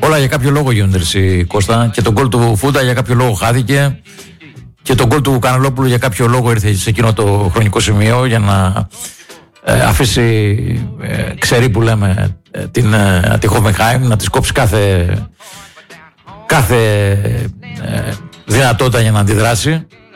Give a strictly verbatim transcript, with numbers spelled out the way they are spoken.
Όλα για κάποιο λόγο γίνονται, εσύ, Κώστα. Και τον γκολ του Φούντα για κάποιο λόγο χάθηκε. Και τον γκολ του Κανελόπουλου για κάποιο λόγο ήρθε σε εκείνο το χρονικό σημείο για να ε, αφήσει ε, ξερή που λέμε ε, την, ε, τη Χόφενχάιμ, να της κόψει κάθε, κάθε ε, δυνατότητα για να αντιδράσει.